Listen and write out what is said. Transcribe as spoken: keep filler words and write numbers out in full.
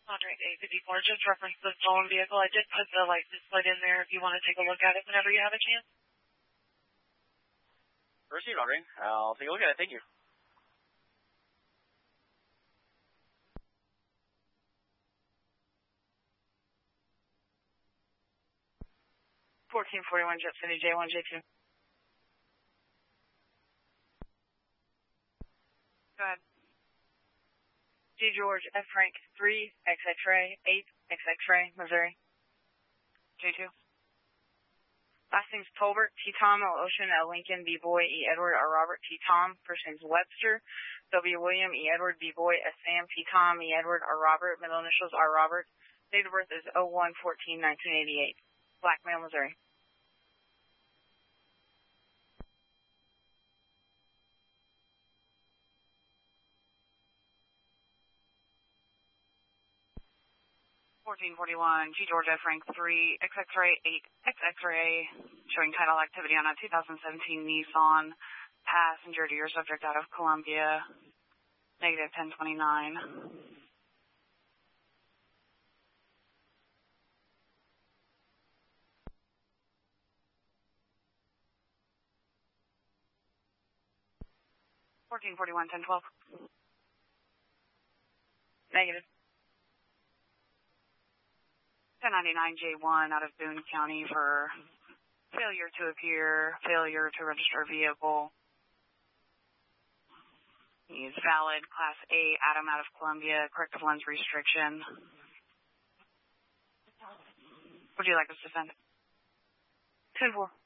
Contract eight fifty-four, just reference the stolen vehicle. I did put the license plate in there if you want to take a look at it whenever you have a chance. Received, Andre. I'll take a look at it. Thank you. fourteen forty-one Jet City J one J two. Go ahead. G George F Frank three X X-ray eight X X-ray Missouri. J two. Last name's Tolbert T Tom L Ocean L Lincoln B Boy E Edward R Robert T Tom. First name's Webster W William E Edward B Boy S Sam T Tom E Edward R Robert. Middle initials R Robert. Date of birth is oh one fourteen nineteen eighty-eight. Blackmail, Missouri. fourteen forty-one G George F Frank three X X-ray eight X X-ray showing title activity on a two thousand seventeen Nissan passenger to your subject out of Columbia. Negative ten twenty-nine. fourteen forty-one ten twelve. Negative. ten ninety-nine J one out of Boone County for failure to appear, failure to register a vehicle. He's valid, Class A, Adam out of Columbia, corrective lens restriction. Would you like us to send it? ten four.